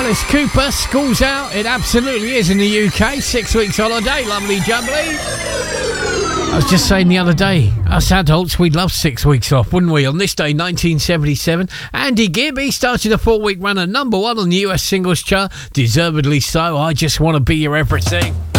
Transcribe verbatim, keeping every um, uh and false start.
Alice Cooper, School's Out. It absolutely is in the U K. Six weeks holiday, lovely jubbly. I was just saying the other day, us adults, we'd love six weeks off, wouldn't we? On this day, nineteen seventy-seven, Andy Gibb, he started a four-week run at number one on the U S singles chart. Deservedly so. I Just Want to Be Your Everything.